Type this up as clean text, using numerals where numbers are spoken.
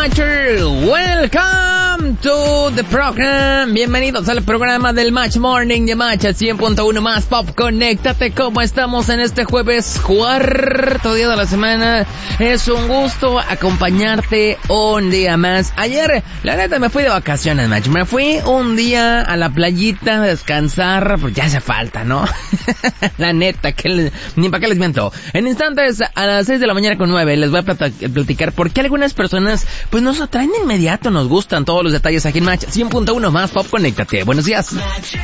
Matcher. Welcome to the program. Bienvenidos al programa del Match Morning de Match 100.1 más Pop. Conéctate. ¿Cómo estamos en este jueves? Cuarto día de la semana. Es un gusto acompañarte un día más. Ayer, la neta, me fui de vacaciones, Match. Me fui un día a la playita a descansar, pues ya hace falta, ¿no? La neta, ni para qué les miento. En instantes, a las 6 de la mañana con 9, les voy a platicar por qué algunas personas, pues nos atraen de inmediato, nos gustan todos los detalles aquí en Match 100.1 más Pop. Conéctate. Buenos días.